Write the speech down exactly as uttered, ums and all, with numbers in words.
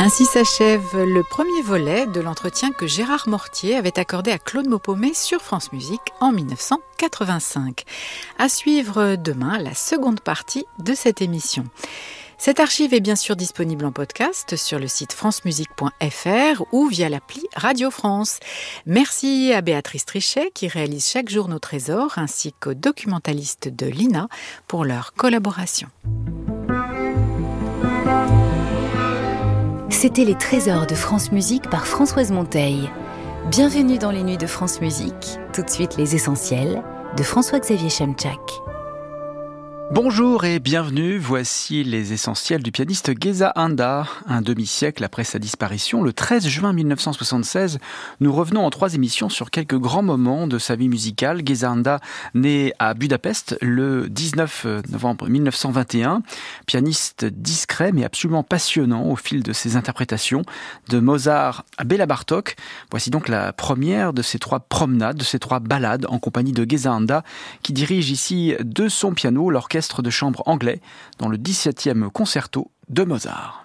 Ainsi s'achève le premier volet de l'entretien que Gérard Mortier avait accordé à Claude Maupaumé sur France Musique en dix-neuf cent quatre-vingt-cinq. À suivre demain la seconde partie de cette émission. Cette archive est bien sûr disponible en podcast sur le site francemusique point f r ou via l'appli Radio France. Merci à Béatrice Trichet qui réalise chaque jour nos trésors ainsi qu'aux documentalistes de l'I N A pour leur collaboration. C'était les trésors de France Musique par Françoise Monteil. Bienvenue dans les nuits de France Musique. Tout de suite les essentiels de François-Xavier Chemczak. Bonjour et bienvenue, voici les essentiels du pianiste Geza Anda. Un demi-siècle après sa disparition, le treize juin mille neuf cent soixante-seize, nous revenons en trois émissions sur quelques grands moments de sa vie musicale. Geza Anda, né à Budapest le dix-neuf novembre mille neuf cent vingt et un, pianiste discret mais absolument passionnant au fil de ses interprétations, de Mozart à Béla Bartók. Voici donc la première de ces trois promenades, de ces trois ballades en compagnie de Geza Anda, qui dirige ici de son piano l'orchestre de chambre anglais dans le dix-septième concerto de Mozart.